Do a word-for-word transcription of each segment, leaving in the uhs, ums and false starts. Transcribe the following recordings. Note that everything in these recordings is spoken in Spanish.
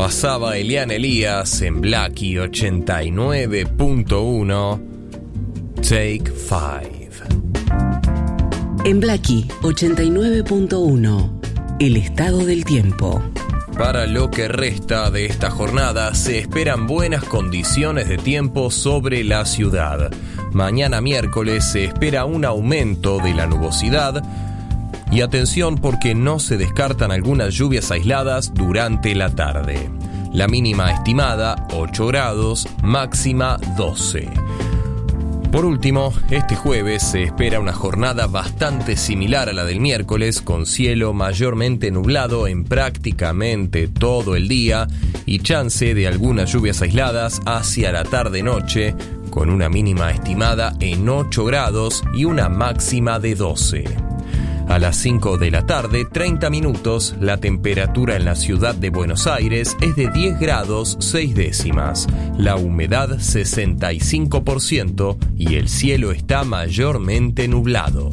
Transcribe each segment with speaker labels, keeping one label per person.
Speaker 1: pasaba Eliana Elías en Blackie ochenta y nueve punto uno. Take Five.
Speaker 2: En Blackie ochenta y nueve punto uno, el estado del tiempo.
Speaker 1: Para lo que resta de esta jornada, se esperan buenas condiciones de tiempo sobre la ciudad. Mañana miércoles se espera un aumento de la nubosidad. Y atención porque no se descartan algunas lluvias aisladas durante la tarde. La mínima estimada, ocho grados, máxima doce. Por último, este jueves se espera una jornada bastante similar a la del miércoles, con cielo mayormente nublado en prácticamente todo el día y chance de algunas lluvias aisladas hacia la tarde-noche, con una mínima estimada en ocho grados y una máxima de doce. A las cinco de la tarde, treinta minutos, la temperatura en la ciudad de Buenos Aires es de diez grados seis décimas, la humedad sesenta y cinco por ciento y el cielo está mayormente nublado.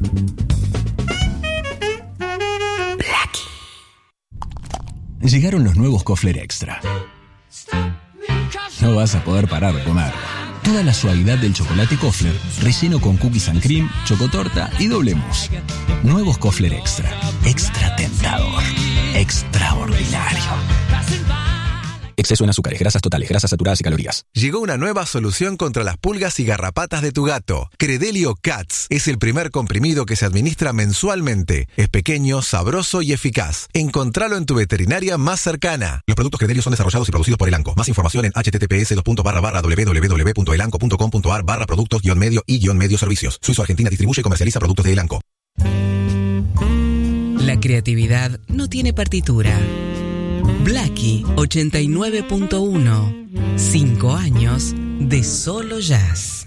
Speaker 3: Llegaron los nuevos Kofler Extra. No vas a poder parar de comer. Toda la suavidad del chocolate Kofler, relleno con cookies and cream, chocotorta y doble mousse. Nuevos Kofler Extra. Extra tentador. Extraordinario. Exceso en azúcares, grasas totales, grasas saturadas y calorías.
Speaker 4: Llegó una nueva solución contra las pulgas y garrapatas de tu gato. Credelio Cats es el primer comprimido que se administra mensualmente. Es pequeño, sabroso y eficaz. Encontralo en tu veterinaria más cercana. Los productos Credelio son desarrollados y producidos por Elanco. Más información en https barra barra www.elanco.com.ar barra productos guión medio y guión medio servicios. Suizo Argentina distribuye y comercializa productos de Elanco.
Speaker 2: La creatividad no tiene partitura. Blackie ochenta y nueve punto uno. Cinco años de solo jazz.